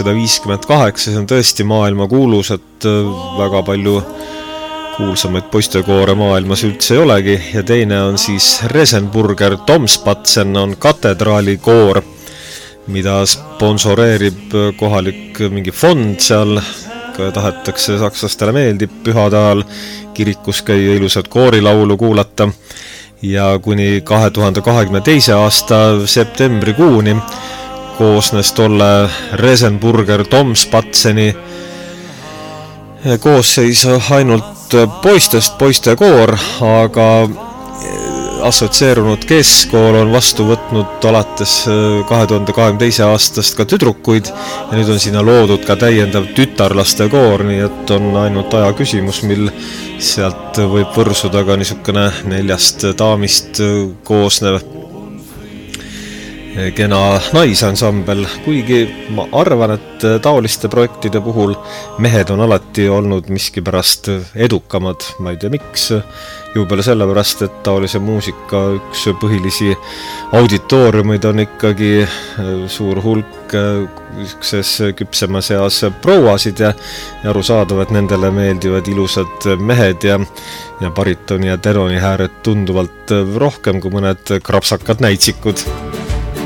1958, see on tõesti maailma kuulus, et väga palju kuulsamaid poistekoore maailmas üldse ei olegi, ja teine on siis Resenburger Domspatsen, on katedraalikoor, mida sponsoreerib kohalik mingi fond seal, tahetakse sakslastele meeldib pühade ajal kirikus käia, ilusat koorilaulu kuulata, ja kuni 2022. aasta septembrikuuni koosnes tolle Resenburger Domspatseni koosseis ainult poistekoor, aga assotsieerunud keskkool on vastu võtnud alates 2022. aastast ka tüdrukuid ja nüüd on sinna loodud ka täiendav tütarlaste koor, nii et on ainult aja küsimus, mil sealt võib võrsuda ka niisugune 4 daamist koosnev kena naisansambel, kuigi ma arvan, et taoliste projektide puhul mehed on alati olnud miskipärast edukamad, ma ei tea miks, juubele sellepärast, et taolise muusika üks põhilisi auditooriumid on ikkagi suur hulk ükses küpsema seas prouasid ja arusaadav, et nendele meeldivad ilusad mehed ja baritoni ja tenoni hääred tunduvalt rohkem kui mõned krapsakad näitsikud.